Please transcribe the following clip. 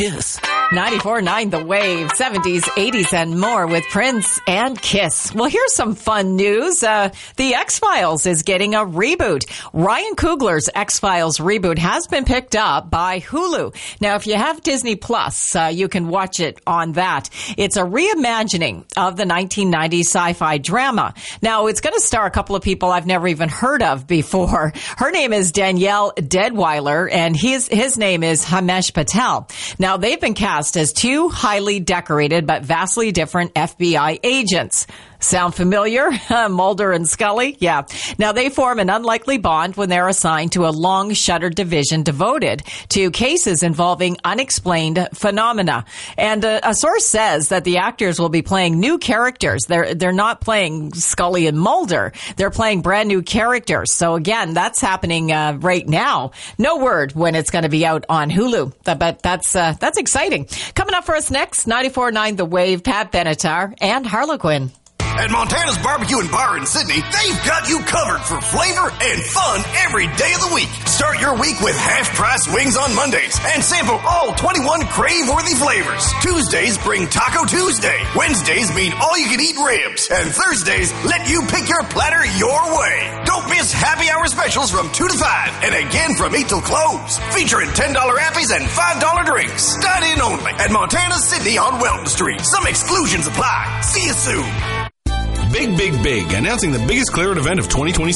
Kiss. 94.9 The Wave, 70s, 80s, and more with Prince and Kiss. Well, here's some fun news. The X-Files is getting a reboot. Ryan Coogler's X-Files reboot has been picked up by Hulu. Now, if you have Disney Plus, you can watch it on that. It's a reimagining of the 1990s sci-fi drama. Now, it's going to star a couple of people I've never even heard of before. Her name is Danielle Deadwyler, and his name is Himesh Patel. Now, they've been cast as two highly decorated but vastly different FBI agents. Sound familiar? Mulder and Scully? Yeah. Now, they form an unlikely bond when they're assigned to a long-shuttered division devoted to cases involving unexplained phenomena. And a source says that the actors will be playing new characters. They're not playing Scully and Mulder. They're playing brand new characters. So, again, that's happening right now. No word when it's going to be out on Hulu. But that's exciting. Coming up for us next, 94.9 The Wave, Pat Benatar and Harlequin. At Montana's Barbecue and Bar in Sydney, they've got you covered for flavor and fun every day of the week. Start your week with half-price wings on Mondays and sample all 21 crave-worthy flavors. Tuesdays bring Taco Tuesday. Wednesdays mean all-you-can-eat ribs. And Thursdays let you pick your platter your way. Don't miss happy hour specials from 2 to 5 and again from 8 till close. Featuring $10 appies and $5 drinks. Dine-in only at Montana's Sydney on Welton Street. Some exclusions apply. See you soon. Big, announcing the biggest clear-out event of 2026.